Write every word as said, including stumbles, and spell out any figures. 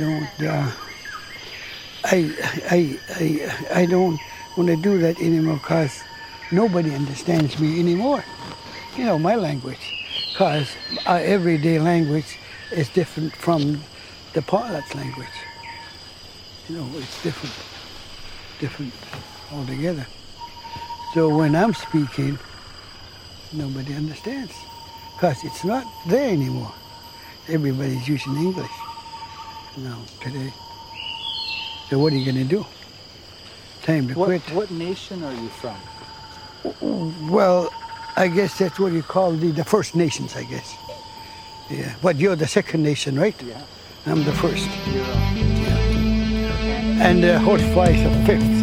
Don't, uh, I, I, I, I don't want to do that anymore because nobody understands me anymore. You know, my language, because our everyday language is different from the pilot's language. You know, it's different, different altogether. So when I'm speaking, nobody understands because it's not there anymore. Everybody's using English now today. So what are you going to do? Time to What, quit. what nation are you from? Well, I guess that's what you call the, the First Nations, I guess. Yeah, but you're the second nation, right? Yeah. I'm the first. You're, um, And the Horsefly is the fifth.